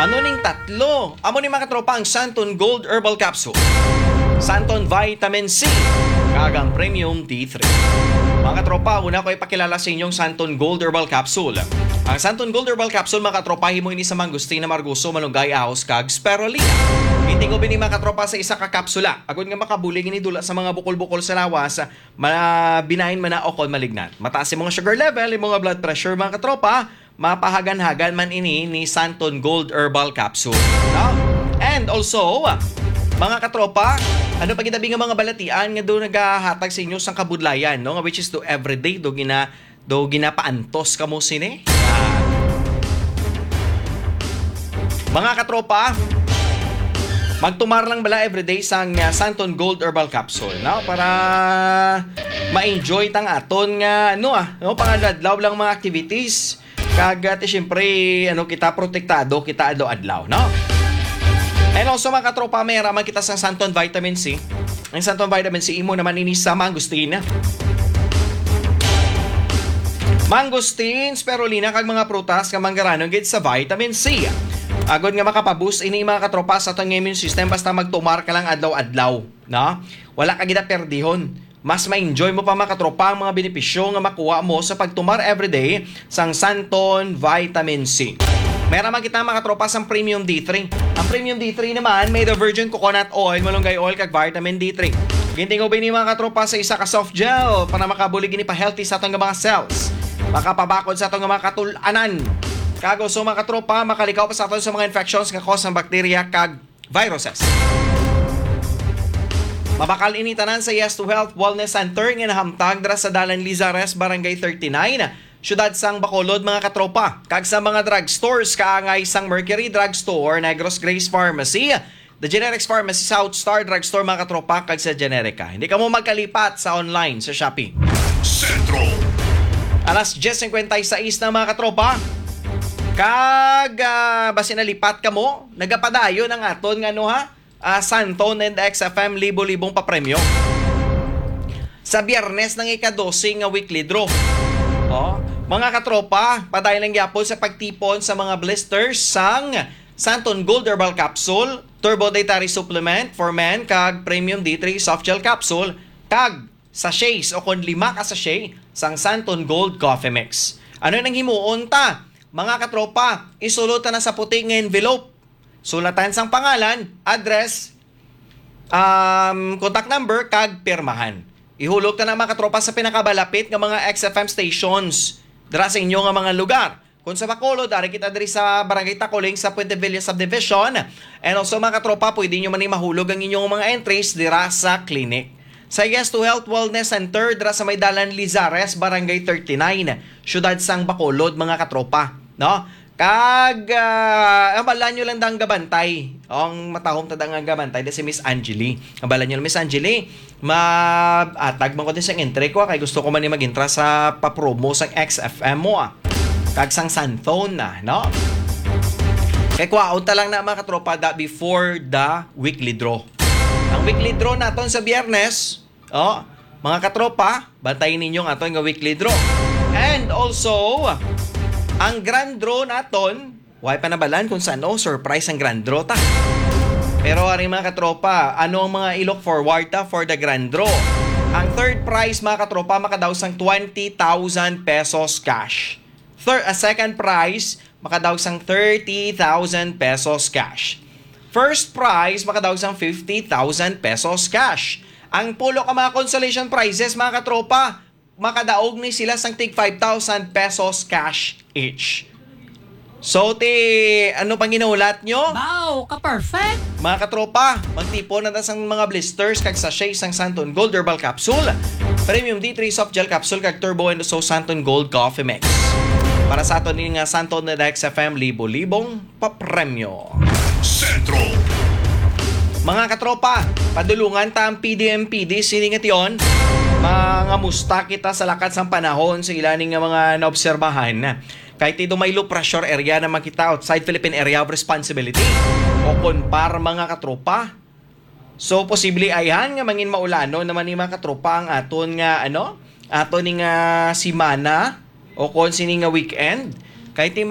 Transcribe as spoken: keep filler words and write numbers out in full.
Ano ning tatlo? Amo ni mga katropa ang Santon Gold Herbal Capsule, Santon Vitamin C, kagang Premium D three. Mga katropa, una ko ipakilala sa inyong Santon Gold Herbal Capsule. Ang Santon Gold Herbal Capsule, mga katropa, himo ini sa mangustina, marguso, malunggay, ahos, kag spirulina. Hindi ko bini mga katropa sa isa ka kapsula. Agad nga makabulig ini dula sa mga bukol-bukol sa lawas, binahin man na o kon malignant. Mataas yung mga sugar level, yung mga blood pressure, mga katropa, mapahagan-hagan man ini ni Santon Gold Herbal Capsule. No? And also, mga katropa, ano pa gitabi nga mga balatian nga doon nagahatag sa inyo sang kabudlayan, no? Which is to everyday do gina do ginapaantos kamo sini. Uh, mga katropa, magtumar lang bala everyday sang uh, Santon Gold Herbal Capsule, no? Para ma-enjoy tang aton nga ano ah, no? Pangadlaw lang mga activities. Kagat eh, syempre, ano, kita protektado, kita adlaw-adlaw, no? And also mga katropa, may raman kita sa Santon Vitamin C. Ang Santon Vitamin C, imo naman ini sa mangustina. Mangustin, spirulina, kag mga prutas, kag manggaranong gid sa Vitamin C. Agod nga makapaboost ini mga katropa sa atong immune system basta magtumar ka lang adlaw-adlaw, no? Wala ka gid perdihon. Mas ma-enjoy mo pa mga katropa ang mga benepisyo nga makuha mo sa pagtumar everyday sang Santon Vitamin C. Meron naman kita mga katropa sang Premium D three. Ang Premium D three naman made of virgin coconut oil, malunggay oil, kag vitamin D three. Gintingaw ba ni mga katropa sa isa ka soft gel para makabulig ini pa healthy sa atong mga cells. Makapabakod sa atong mga katulanan. Kago so mga katropa, makalikaw pa sa aton sa mga infections nga cause ng bacteria kag viruses. Mabakal ini tanan sa Yes to Health Wellness Center nga nahamtag dira sa Dalan Lizares, Barangay thirty-nine, syudad sang Bacolod, mga katropa. Kag sa mga drugstores kaangay sang Mercury Drugstore, Negros Grace Pharmacy, The Generics Pharmacy, South Star Drugstore, mga katropa, kag sa Generica. Hindi ka mo magkalipat sa online sa Shopee. Centro. Alas ten fifty-six na mga katropa. Kag uh, basi nalipat ka mo, nagapadayon ang aton nga no ha? Uh, Santon and X F M libo-libong papremyo. Sa Biyernes ng ika-twelve nga weekly draw. Oh, mga katropa, padayon lang gyapon sa pagtipon sa mga blisters sang Santon Gold Herbal Capsule, Turbo Dietary Supplement for Men, kag Premium D three Soft Gel Capsule, kag sachets o kon lima ka sachet sang Santon Gold Coffee Mix. Ano nang himuon ta? Mga katropa, isulot na sa puti nga envelope. Sulatan sang pangalan, address, um, contact number, kag pirmahan. Ihulog ta na mga katropa sa pinakabalapit ng mga X F M stations dira sa inyo nga mga lugar. Kung sa Bacolod, dari kita diri sa Barangay Tacoling sa Puente Villa Subdivision. And also mga katropa, pwede nyo man mahulog ang inyong mga entries dira sa clinic. Sa Yes to Health Wellness Center dira sa may Dalan Lizares, Barangay thirty-nine, syudad sang Bacolod, mga katropa, no? Kag uh, abalan nyo lang dang gabantay. Ang matahom tadang ang gabantay da si Miss Angeli. Abalan nyo lang Miss Angeli, ma-atag man ko din sa entry ko kay gusto ko man ni mag-intra sa pa-promo sang X F M mo ah. Kag sang Santon na, no? Kay kwaon ta lang na mga katropa da before the weekly draw. Ang weekly draw naton sa Biyernes, oh, mga katropa, bantayin ninyong aton nga weekly draw. And also, ang grand draw naton, why pa nabalan kung saan oh, surprise ang grand draw ta. Pero aring mga katropa, ano ang mga i-look forward ta for the grand draw? Ang third prize mga katropa, makadaw sang twenty thousand pesos cash. Third, a second prize, makadaw sang thirty thousand pesos cash. First prize, makadaw sang fifty thousand pesos cash. Ang pulo ka mga consolation prizes mga katropa, makadaog ni sila sang tig five thousand pesos cash each. So, ti, ano pang ginaulat nyo? Wow, ka-perfect! Mga katropa, magtipon na sang mga blisters kag sachet sang Santon Gold Herbal Capsule, Premium D three Soft Gel Capsule, kag Turbo and so Santon Gold Coffee Mix. Para sa aton nga Santon na X F M libo-libong papremyo. Centro. Mga katropa, padulungan ta ang P D M P D siningat yon. Mga musta kita sa lakat sang panahon sa ilaning nga mga naobserbahan. Kahit ito may low pressure area na makita outside Philippine Area of Responsibility o konpar mga katropa. So posible ayhan nga mangin maulano naman ni mga katropa ang aton nga ano, aton nga simana o kon sini nga weekend. Kahit